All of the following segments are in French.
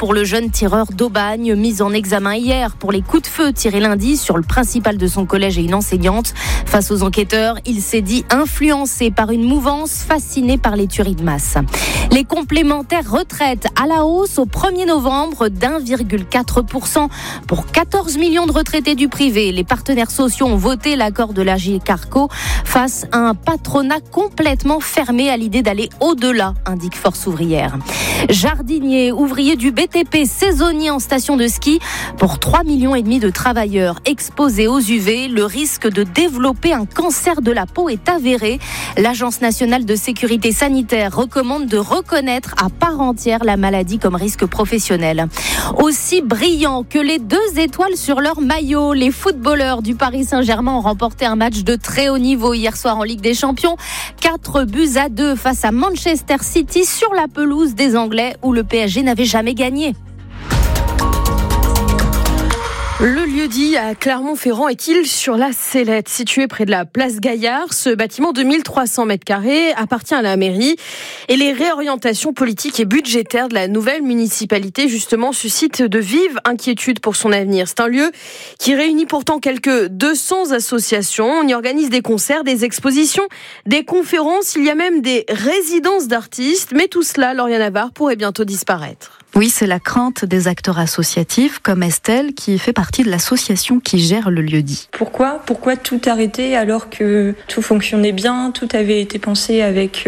pour le jeune tireur d'Aubagne, mis en examen hier pour les coups de feu tirés lundi sur le principal de son collège et une enseignante. Face aux enquêteurs, il s'est dit influencé par une mouvance fascinée par les tueries de masse. Les complémentaires retraites à la hausse au 1er novembre d'1,4%. Pour 14 millions de retraités du privé, les partenaires sociaux ont voté l'accord de l'AGIRC-ARRCO face à un patronat complètement fermé à l'idée d'aller au-delà, indique Force ouvrière. Jardiniers, ouvriers du BTP, saisonniers en station de ski, pour 3,5 millions de travailleurs exposés aux UV, le risque de développer un cancer de la peau est avéré. L'Agence nationale de sécurité sanitaire recommande de reconnaître à part entière la maladie comme risque professionnel. Aussi brillant que les 2 étoiles sur leur maillot, les footballeurs du Paris Saint-Germain ont remporté un match de très haut niveau hier soir en Ligue des Champions. 4-2 face à Manchester City sur la pelouse des Anglais où le PSG n'avait jamais gagné. Le lieu-dit à Clermont-Ferrand est-il sur la Sellette, situé près de la place Gaillard. Ce bâtiment de 1300 m² appartient à la mairie et les réorientations politiques et budgétaires de la nouvelle municipalité justement suscitent de vives inquiétudes pour son avenir. C'est un lieu qui réunit pourtant quelques 200 associations. On y organise des concerts, des expositions, des conférences, il y a même des résidences d'artistes. Mais tout cela, Lauriane Navarre, pourrait bientôt disparaître. Oui, c'est la crainte des acteurs associatifs comme Estelle qui fait partie de l'association qui gère le lieu-dit. Pourquoi tout arrêter alors que tout fonctionnait bien, tout avait été pensé avec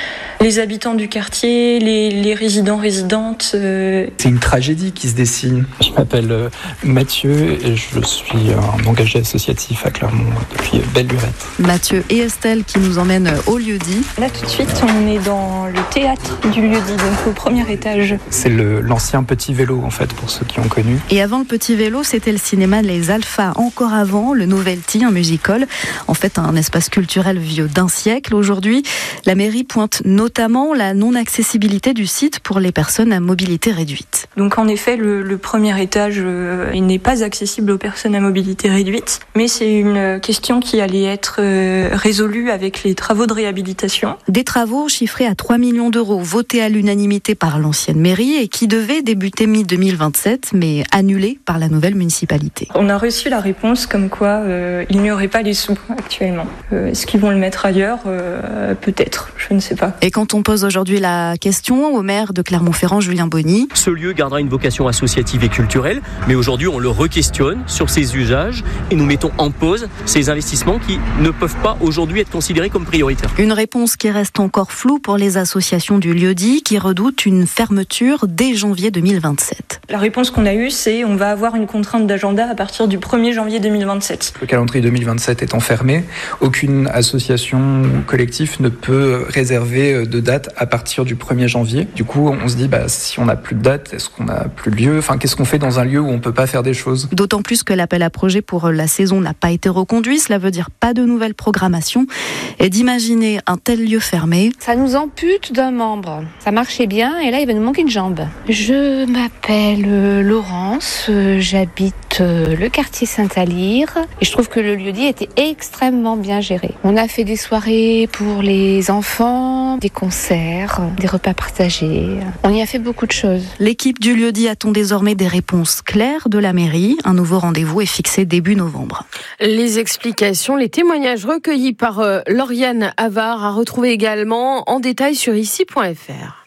les habitants du quartier, les résidents-résidentes. C'est une tragédie qui se dessine. Je m'appelle Mathieu et je suis un engagé associatif à Clermont depuis belle lurette. Mathieu et Estelle qui nous emmènent au lieu-dit. Là tout de suite on est dans le théâtre du lieu-dit, donc au premier étage. C'est l'ancien Petit Vélo en fait pour ceux qui ont connu. Et avant le Petit Vélo, c'était le cinéma Les Alphas. Encore avant, le Novelty, un musical. En fait, un espace culturel vieux d'un siècle. Aujourd'hui, la mairie pointe notamment la non-accessibilité du site pour les personnes à mobilité réduite. Donc en effet, le premier étage, il n'est pas accessible aux personnes à mobilité réduite, mais c'est une question qui allait être résolue avec les travaux de réhabilitation. Des travaux chiffrés à 3 millions d'euros, votés à l'unanimité par l'ancienne mairie et qui devaient débuter mi-2027, mais annulés par la nouvelle municipalité. On a reçu la réponse comme quoi il n'y aurait pas les sous actuellement. Est-ce qu'ils vont le mettre ailleurs ? Peut-être, je ne sais pas. Et quand on pose aujourd'hui la question au maire de Clermont-Ferrand, Julien Bonny. Ce lieu gardera une vocation associative et culturelle, mais aujourd'hui on le re-questionne sur ses usages et nous mettons en pause ces investissements qui ne peuvent pas aujourd'hui être considérés comme prioritaires. Une réponse qui reste encore floue pour les associations du lieu-dit qui redoutent une fermeture dès janvier 2027. La réponse qu'on a eue, c'est on va avoir une contrainte d'agenda à partir du 1er janvier 2027. Le calendrier 2027 étant fermé, aucune association ou collectif ne peut réserver de date à partir du 1er janvier. Du coup, on se dit, si on n'a plus de date, est-ce qu'on n'a plus de lieu ? Qu'est-ce qu'on fait dans un lieu où on ne peut pas faire des choses ? D'autant plus que l'appel à projet pour la saison n'a pas été reconduit. Cela veut dire pas de nouvelle programmation. Et d'imaginer un tel lieu fermé... Ça nous ampute d'un membre. Ça marchait bien et là, il va nous manquer une jambe. Je m'appelle Laurence, j'habite le quartier Saint-Alyre et je trouve que le lieu-dit était extrêmement bien géré. On a fait des soirées pour les enfants, des concerts, des repas partagés. On y a fait beaucoup de choses. L'équipe du lieu-dit attend désormais des réponses claires de la mairie. Un nouveau rendez-vous est fixé début novembre. Les explications, les témoignages recueillis par Lauriane Navarre à retrouver également en détail sur ici.fr.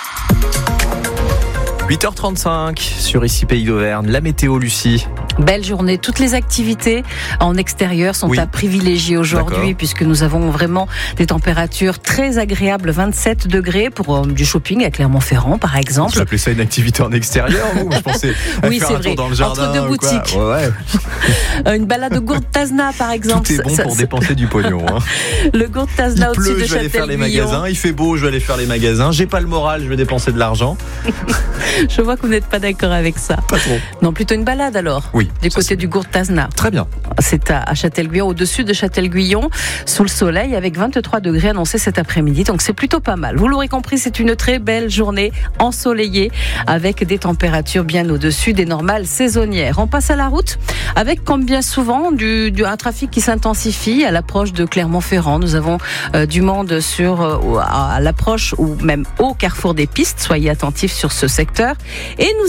8h35 sur ici Pays d'Auvergne, la météo Lucie. Belle journée, toutes les activités en extérieur sont à privilégier aujourd'hui puisque nous avons vraiment des températures très agréables, 27 degrés pour du shopping à Clermont-Ferrand par exemple. Vous appelez ça une activité en extérieur ou je pensais faire un tour dans le jardin entre deux boutiques. Une balade au Gourde Tazna par exemple. Tout est bon pour dépenser du pognon. Le Gourde Tazna au-dessus de Châtel-Guyon. Je vais aller faire les magasins, il fait beau, je vais aller faire les magasins, j'ai pas le moral, je vais dépenser de l'argent. Je vois que vous n'êtes pas d'accord avec ça. Pas trop. Non, plutôt une balade alors. Oui. Du côté du Gourde Tazna. Très bien. C'est à Châtel-Guyon, au-dessus de Châtel-Guyon, sous le soleil, avec 23 degrés annoncés cet après-midi. Donc c'est plutôt pas mal. Vous l'aurez compris, c'est une très belle journée ensoleillée, avec des températures bien au-dessus des normales saisonnières. On passe à la route, avec comme bien souvent un trafic qui s'intensifie à l'approche de Clermont-Ferrand. Nous avons du monde à l'approche ou même au carrefour des pistes. Soyez attentifs sur ce secteur. Et nous